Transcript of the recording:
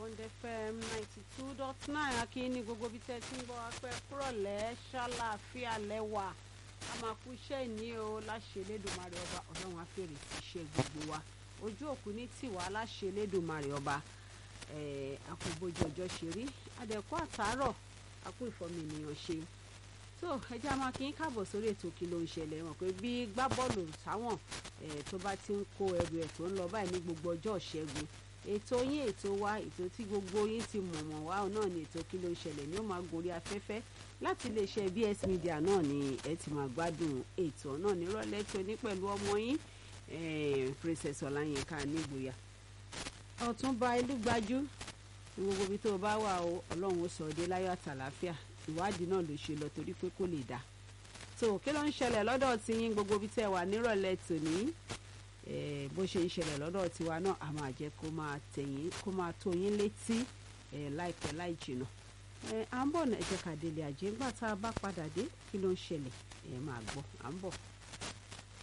Bond FM 92.9 akíní gbogbo bí tẹ́ ti ń bọ̀ apẹ́ kúrọ̀lẹ́ ṣàlàáfíà lẹ́wà a máa kú iṣẹ́ ìní o láṣẹ Elédùmarè ọba ọlọ́run á fèrè sí iṣẹ́ gbogbo wa ojú òkú ní tiwa láṣẹ Elédùmarè ọba àkóbójú ọjọ́ ṣe rí adẹ̀kọ́ àtàárọ̀ àkó ìfọ̀mù ènìyàn ṣe tó ẹjẹ́ a máa kí n káàbọ̀ sórí ètò kí ló ń ṣẹlẹ̀ wọn pé bí gbá bọ́ọ̀lù sáwọn tó bá ti ń kó ẹrù ẹ̀ tó ń lọ báyìí ní gbogbo ọjọ́ ìṣẹ́gun ètò yín ètò wa ètò tí gbogbo yín ti mọ̀mọ̀ wá náà ni ètò kí ló ń ṣẹlẹ̀ ni ó máa gorí afẹ́fẹ́ láti iléeṣẹ́ BS Media náà ni ẹ ti máa gbádùn ètò náà nírọ̀lẹ́ tó ní pẹ̀lú ọmọ yín Princess Ọláyínká Nígboyà Ọ̀túnba Elúgbájú ní gbogbo ibi tó o bá wà o Ọlọ́run ó sọ ọ́ dé láyọ̀ àtàlàáfíà ìwádìí náà ló ṣe lọ torí pé kó lè dà tó kí ló ń ṣẹlẹ̀ lọ́dọ̀ tí yín gbogbo ibi tẹ́ wà nírọ̀lẹ́ tòní bó ṣe ń ṣẹlẹ̀ lọ́dọ̀ tiwa náà a máa jẹ́ kó máa tó yín létí láìpẹ́ láì jìnnà à ń bọ̀ ẹ jẹ́ ká délé ajé ńgbà tá a bá padà dé kí ló ń ṣẹlẹ̀ máa gbọ́ à ń bọ̀.